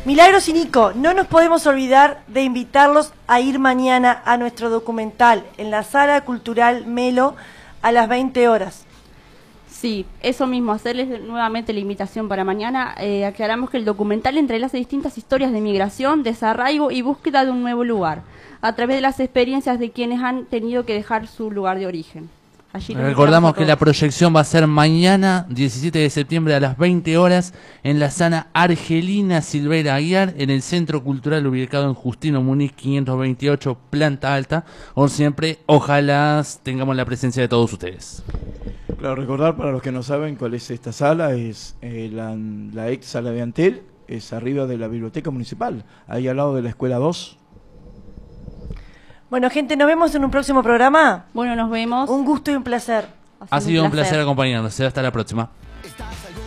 Milagros y Nico, no nos podemos olvidar de invitarlos a ir mañana a nuestro documental en la Sala Cultural Melo a las 20 horas. Sí, eso mismo, hacerles nuevamente la invitación para mañana. Aclaramos que el documental entrelaza distintas historias de migración, desarraigo y búsqueda de un nuevo lugar, a través de las experiencias de quienes han tenido que dejar su lugar de origen. Recordamos que la proyección va a ser mañana, 17 de septiembre a las 20 horas, en la sala Argelina Silveira Aguiar, en el Centro Cultural ubicado en Justino Muniz 528, planta alta. Como siempre, ojalá tengamos la presencia de todos ustedes. Claro, recordar para los que no saben cuál es esta sala, es la ex sala de Antel, es arriba de la Biblioteca Municipal, ahí al lado de la Escuela 2. Bueno, gente, nos vemos en un próximo programa. Bueno, nos vemos. Un gusto y un placer. Ha sido un placer acompañarnos. Hasta la próxima.